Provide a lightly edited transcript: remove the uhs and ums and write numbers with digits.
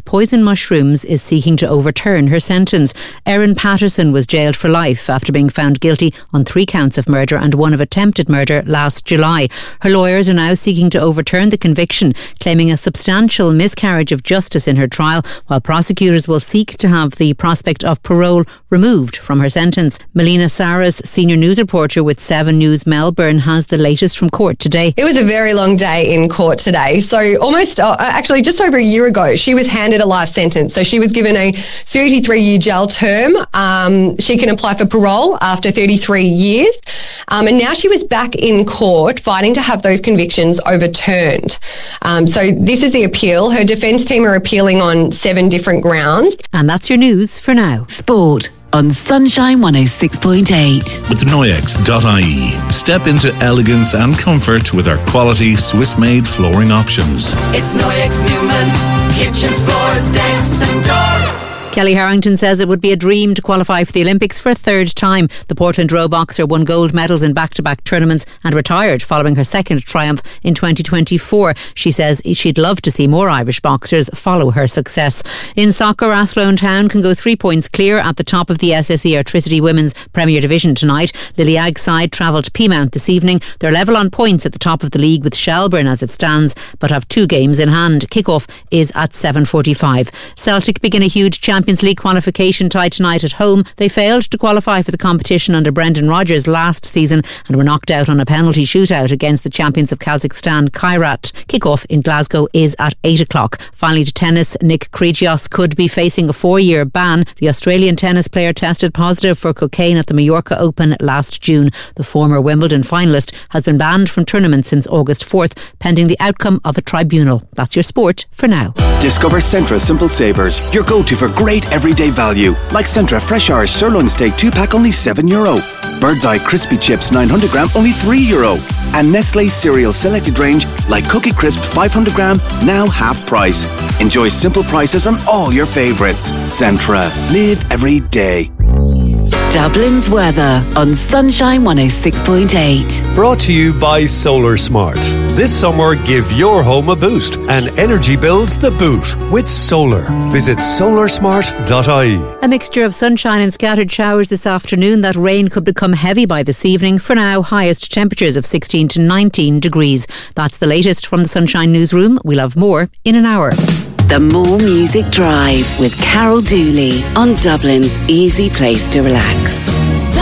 poison mushrooms is seeking to overturn her sentence. Erin Patterson was jailed for life after being found guilty on 3 counts of murder and 1 of attempted murder last July. Her lawyers are now seeking to overturn the conviction, claiming a substantial miscarriage of justice in her trial, while prosecutors will seek to have the prospect of parole removed from her sentence. Melina Saras, senior news reporter with 7 News Melbourne, has the latest from court today. It was a very long day in court today. So actually just over a year ago, she was handed a life sentence. So she was given a 33-year jail term. She can apply for parole after 33 years. And now she was back in court fighting to have those convictions overturned. So this is the appeal. Her defence team are appealing on 7 different grounds. And that's your news for now. Sport on Sunshine 106.8. With Noyex.ie. Step into elegance and comfort with our quality Swiss-made flooring options. It's Noyex Newman's kitchens, floors, decks and doors. Kelly Harrington says it would be a dream to qualify for the Olympics for a 3rd time. The Portland row boxer won gold medals in back-to-back tournaments and retired following her 2nd triumph in 2024. She says she'd love to see more Irish boxers follow her success. In soccer, Athlone Town can go 3 points clear at the top of the SSE Airtricity Women's Premier Division tonight. Lily Ag's side travel to Peamount this evening. They're level on points at the top of the league with Shelburne as it stands, but have 2 games in hand. Kick-off is at 7:45. Celtic begin a huge Champions League qualification tie tonight at home. They failed to qualify for the competition under Brendan Rodgers last season and were knocked out on a penalty shootout against the champions of Kazakhstan, Kairat. Kick-off in Glasgow is at 8 o'clock. Finally to tennis, Nick Kyrgios could be facing a 4-year ban. The Australian tennis player tested positive for cocaine at the Mallorca Open last June. The former Wimbledon finalist has been banned from tournaments since August 4th, pending the outcome of a tribunal. That's your sport for now. Discover Centra Simple Savers, your go-to for great everyday value. Like Centra Fresh Irish Sirloin Steak 2-pack, only €7. Bird's Eye Crispy Chips 900 gram, only €3. And Nestle Cereal Selected Range, like Cookie Crisp 500 gram, now half price. Enjoy simple prices on all your favourites. Centra. Live every day. Dublin's weather on Sunshine 106.8. Brought to you by Solar Smart. This summer, give your home a boost and energy bills the boot with solar. Visit solarsmart.ie. A mixture of sunshine and scattered showers this afternoon. That rain could become heavy by this evening. For now, highest temperatures of 16 to 19 degrees. That's the latest from the Sunshine Newsroom. We'll have more in an hour. The More Music Drive with Carol Dooley on Dublin's easy place to relax.